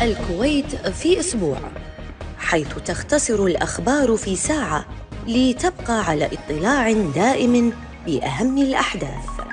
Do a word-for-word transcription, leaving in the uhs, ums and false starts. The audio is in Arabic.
الكويت في أسبوع، حيث تختصر الأخبار في ساعة لتبقى على اطلاع دائم بأهم الأحداث.